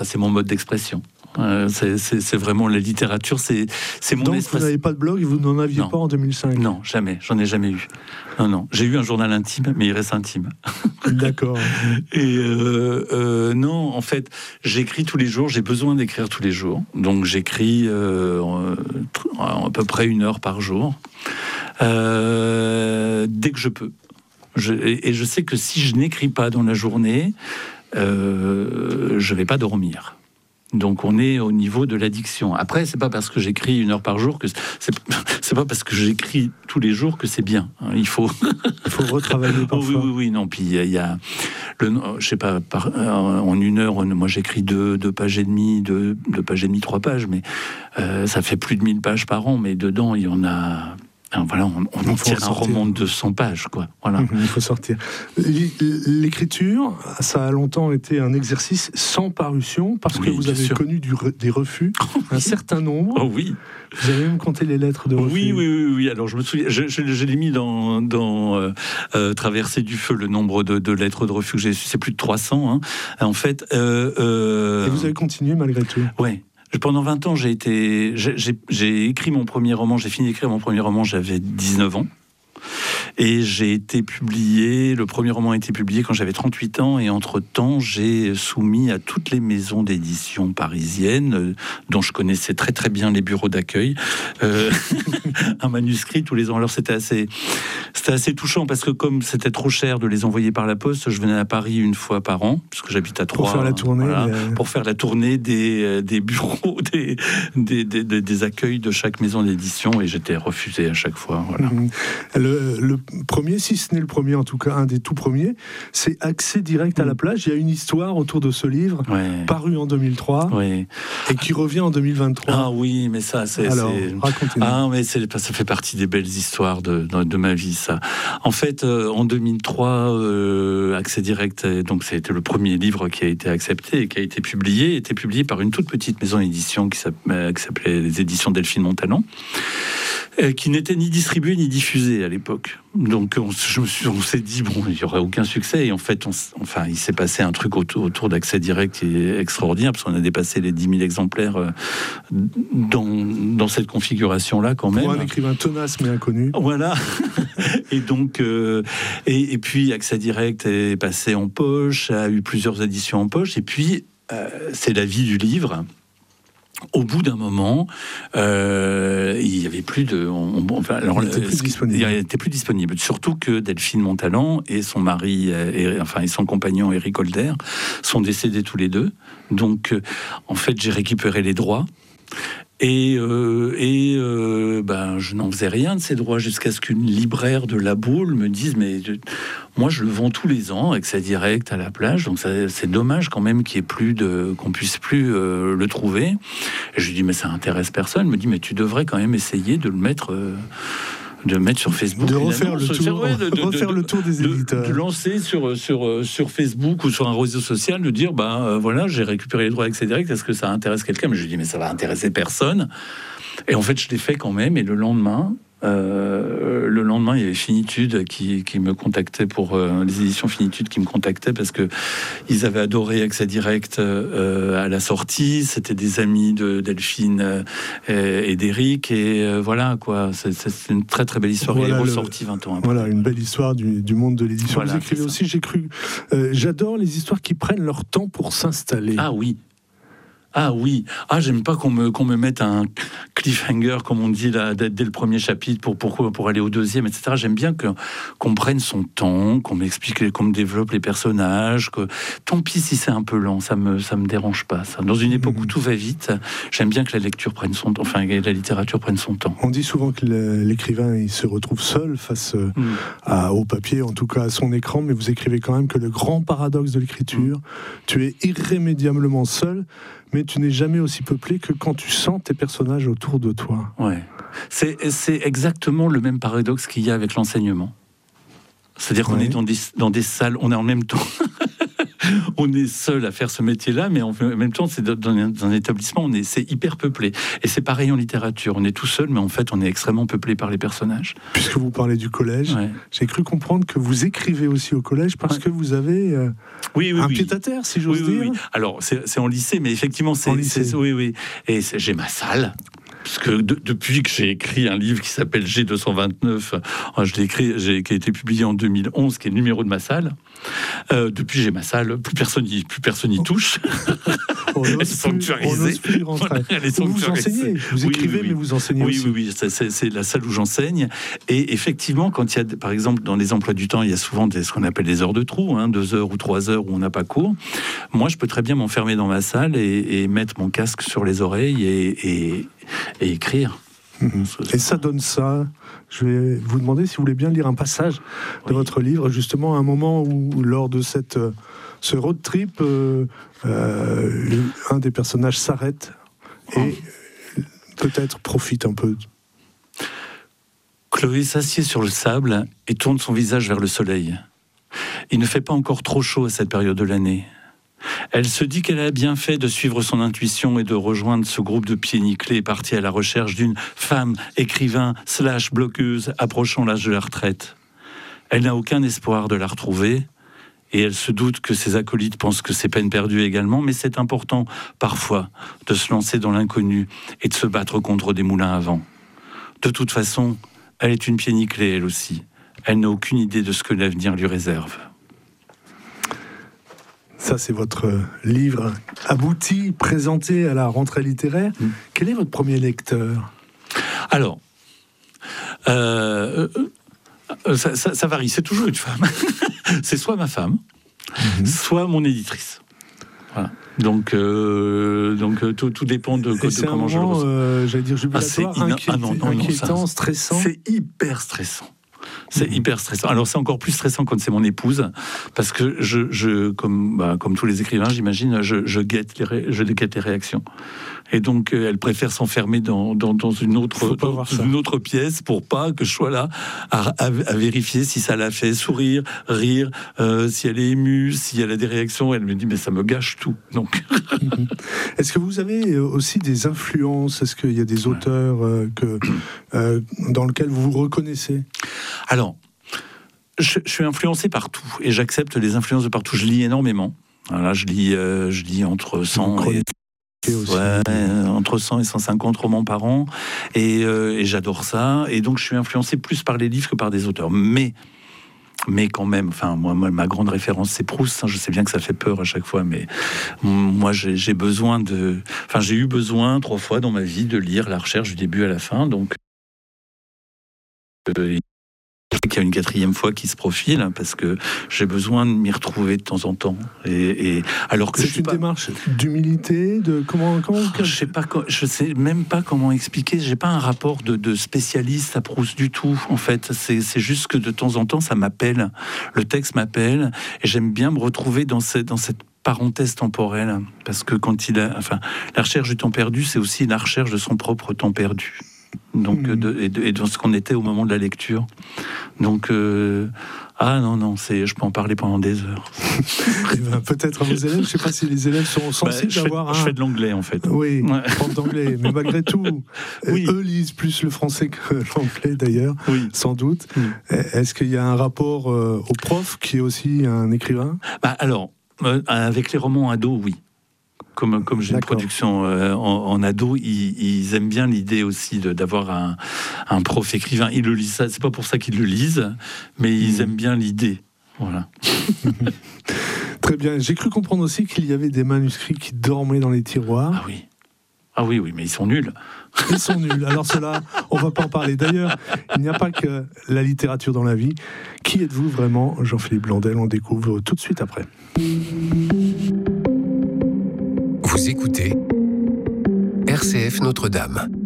c'est mon mode d'expression. C'est vraiment la littérature, c'est mon Donc espace. vous n'avez pas de blog et vous n'en aviez pas en 2005? Non, jamais, j'en ai jamais eu. Non. J'ai eu un journal intime, mais il reste intime. D'accord. Et non, en fait, j'écris tous les jours, j'ai besoin d'écrire tous les jours. Donc j'écris à peu près 1 heure par jour, dès que je peux. Et je sais que si je n'écris pas dans la journée, je vais pas dormir. Donc on est au niveau de l'addiction. Après, c'est pas parce que j'écris 1 heure par jour que c'est pas parce que j'écris tous les jours que c'est bien. Il faut retravailler parfois. Oui, non. Puis il y a je sais pas, en 1 heure, moi j'écris 2 pages et demie, 2 pages et demie, 3 pages, mais ça fait plus de 1000 pages par an. Mais dedans, il y en a. Voilà, on en tire un roman de 200 pages, quoi. Voilà. Il faut sortir. L'écriture, ça a longtemps été un exercice sans parution, parce que vous avez connu des refus, un certain nombre. Oh oui. Vous avez même compté les lettres de refus. Oui. Alors je me souviens, je l'ai mis dans Traversée du feu, le nombre de lettres de refus que j'ai reçues, c'est plus de 300. Hein. En fait. Et vous avez continué malgré tout. Ouais. Pendant 20 ans, j'ai écrit mon premier roman, j'ai fini d'écrire mon premier roman, j'avais 19 ans. Et j'ai été publié, le premier roman a été publié quand j'avais 38 ans, et entre-temps, j'ai soumis à toutes les maisons d'édition parisiennes, dont je connaissais très très bien les bureaux d'accueil, un manuscrit tous les ans. Alors c'était assez touchant, parce que comme c'était trop cher de les envoyer par la poste, je venais à Paris 1 fois par an, parce que j'habite à Troyes. Pour faire la tournée. Voilà, pour faire la tournée des bureaux, des accueils de chaque maison d'édition, et j'étais refusé à chaque fois. Voilà. Le premier, si ce n'est le premier, en tout cas un des tout premiers, c'est Accès direct à la plage. Il y a une histoire autour de ce livre, paru en 2003, et qui revient en 2023. Ah oui, mais ça, alors, racontez-nous. Ah, mais ça fait partie des belles histoires de ma vie, ça. En fait, en 2003, Accès direct, donc c'était le premier livre qui a été accepté et qui a été publié par une toute petite maison d'édition qui s'appelait les éditions Delphine Montalent, qui n'était ni distribué ni diffusé à l'époque. Donc on s'est dit, bon, il n'y aurait aucun succès. Et en fait, il s'est passé un truc autour d'Accès direct qui est extraordinaire, parce qu'on a dépassé les 10 000 exemplaires dans cette configuration-là, quand même. Pour un écrivain tenace mais inconnu. Voilà. Et donc, et puis Accès direct est passé en poche, a eu plusieurs éditions en poche. Et puis, c'est la vie du livre. Au bout d'un moment, il n'y avait plus de... il n'était plus disponible. Surtout que Delphine Montalent et son mari, et son compagnon Éric Holder, sont décédés tous les deux. Donc, en fait, j'ai récupéré les droits. Et je n'en faisais rien de ces droits jusqu'à ce qu'une libraire de La Baule me dise, mais moi je le vends tous les ans, Accès direct à la plage, donc c'est dommage quand même qu'on puisse plus le trouver. Et je lui dis, mais ça intéresse personne. Elle me dit, mais tu devrais quand même essayer de le mettre... de mettre sur Facebook, de refaire le tour des éditeurs, de lancer sur Facebook ou sur un réseau social, de dire voilà, j'ai récupéré les droits Accès direct, est-ce que ça intéresse quelqu'un? Mais je lui dis, mais ça va intéresser personne. Et en fait, je l'ai fait quand même. Et le lendemain, il y avait Finitude qui me contactait pour les éditions Finitude qui me contactaient parce que ils avaient adoré Accès direct à la sortie. C'était des amis de Delphine et d'Éric, et voilà quoi. C'est une très très belle histoire. Voilà, il est ressorti 20 ans après. Voilà, une belle histoire du monde de l'édition. Voilà, vous écrivez aussi, j'ai cru. J'adore les histoires qui prennent leur temps pour s'installer. Ah oui, j'aime pas qu'on me mette un cliffhanger, comme on dit là, dès le premier chapitre pour aller au deuxième, etc. J'aime bien qu'on prenne son temps, qu'on m'explique, qu'on me développe les personnages. Tant pis si c'est un peu lent, ça me dérange pas. Ça. Dans une époque où tout va vite, j'aime bien que la lecture prenne son temps, la littérature prenne son temps. On dit souvent que l'écrivain il se retrouve seul face au papier, en tout cas à son écran, mais vous écrivez quand même que le grand paradoxe de l'écriture, tu es irrémédiablement seul, mais tu n'es jamais aussi peuplé que quand tu sens tes personnages autour de toi. Ouais. C'est exactement le même paradoxe qu'il y a avec l'enseignement. C'est-à-dire qu'on est dans des salles, on est en même temps... on est seul à faire ce métier-là, mais en même temps, c'est dans un établissement, c'est hyper peuplé. Et c'est pareil en littérature. On est tout seul, mais en fait, on est extrêmement peuplé par les personnages. Puisque vous parlez du collège, j'ai cru comprendre que vous écrivez aussi au collège parce que vous avez un pied-à-terre, si j'ose dire. Oui. Alors, c'est en lycée, mais effectivement, oui. Et j'ai ma salle. Parce que depuis que j'ai écrit un livre qui s'appelle G229, qui a été publié en 2011, qui est le numéro de ma salle, depuis j'ai ma salle, plus personne n'y touche. Elle est sanctuarisée. Elle est vous enseignez, vous écrivez, mais vous enseignez aussi. Oui, c'est la salle où j'enseigne. Et effectivement, quand il y a, par exemple, dans les emplois du temps, il y a souvent ce qu'on appelle des heures de trou, 2 heures ou 3 heures où on n'a pas cours. Moi, je peux très bien m'enfermer dans ma salle et mettre mon casque sur les oreilles et écrire. Et ça donne ça. Je vais vous demander si vous voulez bien lire un passage de votre livre, justement à un moment où, lors de ce road trip, un des personnages s'arrête et peut-être profite un peu. Chloé s'assied sur le sable et tourne son visage vers le soleil. Il ne fait pas encore trop chaud à cette période de l'année. Elle se dit qu'elle a bien fait de suivre son intuition et de rejoindre ce groupe de pieds nickelés partis à la recherche d'une femme, écrivain / blogueuse approchant l'âge de la retraite. Elle n'a aucun espoir de la retrouver et elle se doute que ses acolytes pensent que c'est peine perdue également, mais c'est important parfois de se lancer dans l'inconnu et de se battre contre des moulins à vent. De toute façon, elle est une pieds nickelée elle aussi. Elle n'a aucune idée de ce que l'avenir lui réserve. Ça, c'est votre livre abouti, présenté à la rentrée littéraire. Quel est votre premier lecteur ? Alors, ça varie. C'est toujours une femme. C'est soit ma femme, soit mon éditrice. Voilà. Donc tout dépend de comment je le ressens. J'allais dire jubilatoire, inquiétant, stressant. C'est hyper stressant. C'est hyper stressant. Alors c'est encore plus stressant quand c'est mon épouse, parce que comme tous les écrivains, j'imagine, je guette les réactions. Et donc elle préfère s'enfermer dans une autre pièce pour pas que je sois là à vérifier si ça l'a fait sourire, rire, si elle est émue, si elle a des réactions. Elle me dit mais ça me gâche tout. Donc. Est-ce que vous avez aussi des influences ? Est-ce qu'il y a des auteurs dans lesquels vous vous reconnaissez ? Alors, je suis influencé partout et j'accepte les influences de partout. Je lis énormément. Voilà, je lis entre 100 entre 100 et 150 romans par an et j'adore ça. Et donc, je suis influencé plus par les livres que par des auteurs. Mais quand même, enfin, moi, ma grande référence, c'est Proust. Je sais bien que ça fait peur à chaque fois, mais moi, j'ai eu besoin 3 fois dans ma vie de lire La Recherche du début à la fin. Donc, qu'il y a une 4e fois qui se profile, parce que j'ai besoin de m'y retrouver de temps en temps. Et alors que c'est une démarche d'humilité, de comment je sais même pas comment expliquer. J'ai pas un rapport de spécialiste à Proust du tout. En fait, c'est juste que de temps en temps, ça m'appelle. Le texte m'appelle, et j'aime bien me retrouver dans cette parenthèse temporelle, parce que la recherche du temps perdu, c'est aussi la recherche de son propre temps perdu. Donc, et dans ce qu'on était au moment de la lecture. Donc, je peux en parler pendant des heures. Peut-être à vos élèves, je ne sais pas si les élèves sont sensibles d'avoir je fais de l'anglais, en fait. Oui, prof d'anglais, mais malgré tout, eux lisent plus le français que l'anglais, d'ailleurs, sans doute. Est-ce qu'il y a un rapport au prof qui est aussi un écrivain ? Alors, avec les romans ados, oui. Comme j'ai une production en ado, ils aiment bien l'idée aussi d'avoir un prof écrivain. Ils le lisent, c'est pas pour ça qu'ils le lisent, mais ils aiment bien l'idée. Voilà. Très bien. J'ai cru comprendre aussi qu'il y avait des manuscrits qui dormaient dans les tiroirs. Ah oui, mais ils sont nuls. Ils sont nuls. Alors cela, on va pas en parler. D'ailleurs, il n'y a pas que la littérature dans la vie. Qui êtes-vous vraiment, Jean-Philippe Blondel ? On découvre tout de suite après. Vous écoutez RCF Notre-Dame.